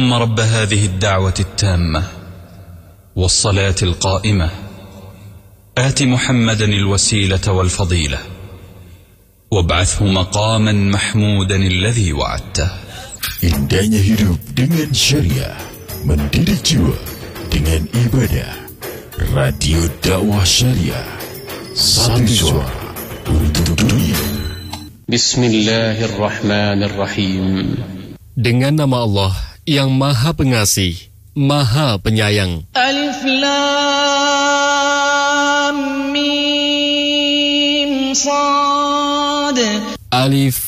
اللهم رب هذه الدعوة التامة والصلاة القائمة آت محمدا الوسيلة والفضيلة وابعثه مقاما محمودا الذي وعدته. Indahnya hidup dengan syariah, mendidik jiwa dengan ibadah. Radio Dakwah Syariah, satu suara untuk dunia. Bismillahirrahmanirrahim. Dengan nama Allah yang Maha Pengasih, Maha Penyayang. Alif Lam Mim Sad. Alif